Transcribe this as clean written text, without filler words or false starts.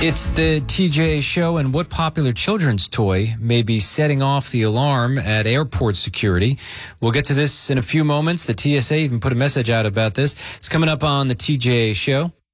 It's the TJ Show, and what popular children's toy may be setting off the alarm at airport security? We'll get to this in a few moments. The TSA even put a message out about this. It's coming up on the TJ Show.